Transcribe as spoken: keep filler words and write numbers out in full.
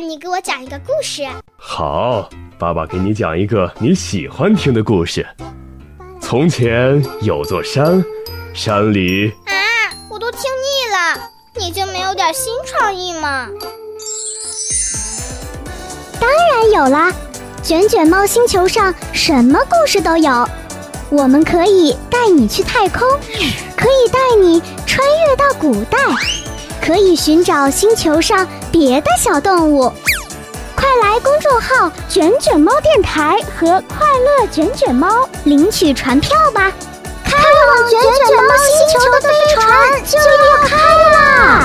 你给我讲一个故事。 好，爸爸给你讲一个你喜欢听的故事。从前有座山，山里…… 啊，我都听腻了，你就没有点新创意吗？ 当然有啦，卷卷猫星球上什么故事都有。我们可以带你去太空，可以带你穿越到古代，可以寻找星球上别的小动物。快来公众号卷卷猫电台和快乐卷卷猫领取船票吧！开往卷卷猫星球的飞船就要开啦！